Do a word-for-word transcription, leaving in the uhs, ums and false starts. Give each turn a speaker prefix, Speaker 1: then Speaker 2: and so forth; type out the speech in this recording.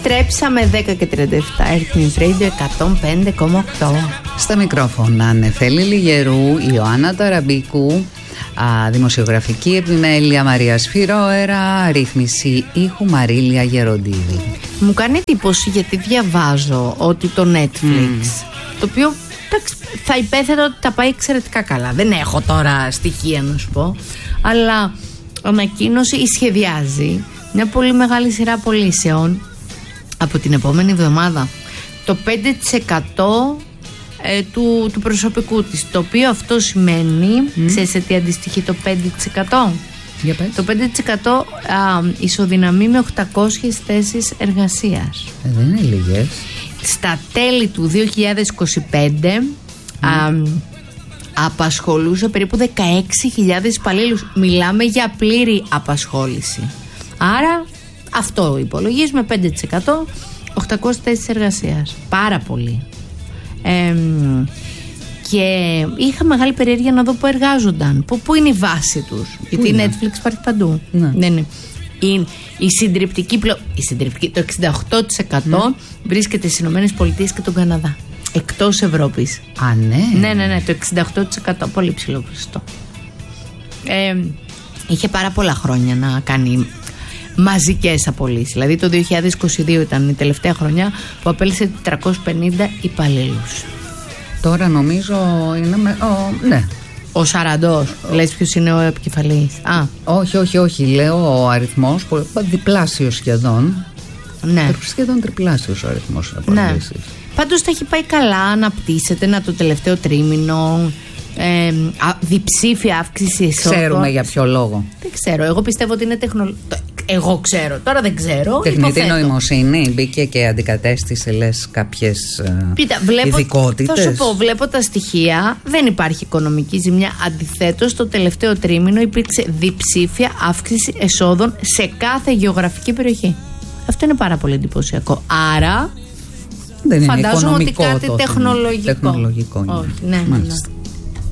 Speaker 1: Επιστρέψαμε δέκα και τριάντα επτά, Earth News Radio εκατόν πέντε κόμμα οκτώ.
Speaker 2: Στα μικρόφωνα Νεφέλη Λιγερού, Ιωάννα Ταραμπίκου, α, δημοσιογραφική επιμέλεια Μαρία Σφυρόερα, ρύθμιση ήχου Μαρίλια Γεροντίδη.
Speaker 1: Μου κάνει εντύπωση γιατί διαβάζω ότι το Netflix, mm. το οποίο θα υπέθετα ότι τα πάει εξαιρετικά καλά. Δεν έχω τώρα στοιχεία να σου πω, αλλά ανακοίνωσε ή σχεδιάζει μια πολύ μεγάλη σειρά πωλήσεων από την επόμενη εβδομάδα. Το πέντε τοις εκατό ε, του, του προσωπικού της. Το οποίο αυτό σημαίνει, mm. ξέρεις σε τι αντιστοιχεί το πέντε τοις εκατό?
Speaker 2: Για πες.
Speaker 1: Το πέντε τοις εκατό α, ισοδυναμεί με οκτακόσιες θέσεις εργασίας.
Speaker 2: Ε, δεν είναι λίγες.
Speaker 1: Στα τέλη του δύο χιλιάδες είκοσι πέντε mm. α, απασχολούσε περίπου δεκαέξι χιλιάδες υπαλλήλους. Μιλάμε για πλήρη απασχόληση. Άρα αυτό υπολογίζουμε πέντε τοις εκατό, οκτακόσιες θέσεις εργασίας. Πάρα πολύ. Ε, και είχα μεγάλη περιέργεια να δω που εργάζονταν. Πού, πού είναι η βάση τους? Γιατί η Netflix υπάρχει παντού. Ναι. Δεν είναι. Η, η συντριπτική, πλο... η συντριπτική το εξήντα οκτώ τοις εκατό mm. βρίσκεται στις Ηνωμένες Πολιτείες και τον Καναδά. Εκτός Ευρώπης.
Speaker 2: Α, ναι.
Speaker 1: Ναι, ναι, ναι, το εξήντα οκτώ τοις εκατό. Πολύ ψηλό ποσοστό. Ε, είχε πάρα πολλά χρόνια να κάνει μαζικές απολύσεις. Δηλαδή το δύο χιλιάδες είκοσι δύο ήταν η τελευταία χρονιά που απέλυσε τετρακόσιους πενήντα υπαλλήλους.
Speaker 2: Τώρα νομίζω είναι με... Ο, ναι.
Speaker 1: Ο Σαραντός. Ο... Λες ποιος είναι ο επικεφαλής? Α.
Speaker 2: Όχι, όχι, όχι. Λέω ο αριθμός διπλάσιος σχεδόν.
Speaker 1: Ναι.
Speaker 2: Σχεδόν τριπλάσιος ο αριθμός απολύσεις. Ναι.
Speaker 1: Πάντως τα έχει πάει καλά, αναπτύσσεται ένα το τελευταίο τρίμηνο. Ε, α, διψήφια αύξηση εσόδων.
Speaker 2: Ξέρουμε για ποιο λόγο?
Speaker 1: Δεν ξέρω. Εγώ πιστεύω ότι είναι τεχνολογία. Εγώ ξέρω. Τώρα δεν ξέρω.
Speaker 2: Τεχνητή νοημοσύνη μπήκε και αντικατέστησε, λες, κάποιες ειδικότητες.
Speaker 1: Θα σου πω, βλέπω τα στοιχεία. Δεν υπάρχει οικονομική ζημιά. Αντιθέτως, το τελευταίο τρίμηνο υπήρξε διψήφια αύξηση εσόδων σε κάθε γεωγραφική περιοχή. Αυτό είναι πάρα πολύ εντυπωσιακό. Άρα.
Speaker 2: Δεν
Speaker 1: φαντάζομαι
Speaker 2: είναι
Speaker 1: ότι κάτι
Speaker 2: το
Speaker 1: τεχνολογικό.
Speaker 2: Τεχνολογικό.
Speaker 1: Όχι, ναι, ναι, ναι.